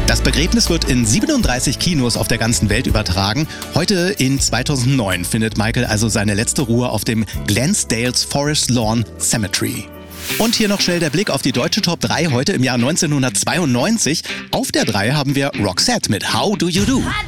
Das Begräbnis wird in 37 Kinos auf der ganzen Welt übertragen. Heute in 2009 findet Michael also seine letzte Ruhe auf dem Glansdales Forest Lawn Cemetery. Und hier noch schnell der Blick auf die deutsche Top 3 heute im Jahr 1992. Auf der 3 haben wir Roxette mit How Do You Do.